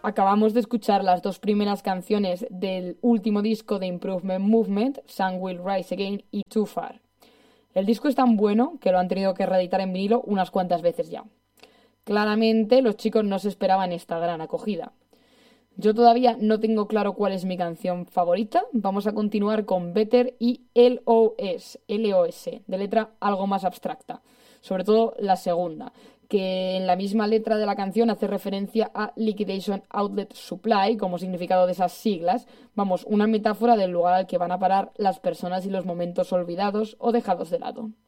acabamos de escuchar las dos primeras canciones del último disco de Improvement Movement, Sun Will Rise Again y Too Far. El disco es tan bueno que lo han tenido que reeditar en vinilo unas cuantas veces ya. Claramente los chicos no se esperaban esta gran acogida. Yo todavía no tengo claro cuál es mi canción favorita. Vamos a continuar con Better y LOS, de letra algo más abstracta. Sobre todo la segunda, que en la misma letra de la canción hace referencia a Liquidation Outlet Supply como significado de esas siglas. Vamos, una metáfora del lugar al que van a parar las personas y los momentos olvidados o dejados de lado.